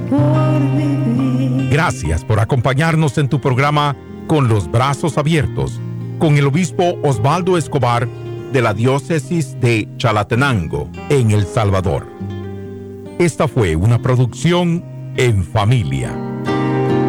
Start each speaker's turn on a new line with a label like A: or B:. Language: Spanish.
A: por vivir.
B: Gracias por acompañarnos en tu programa Con los Brazos Abiertos, con el obispo Osvaldo Escobar de la diócesis de Chalatenango, en El Salvador. Esta fue una producción En Familia.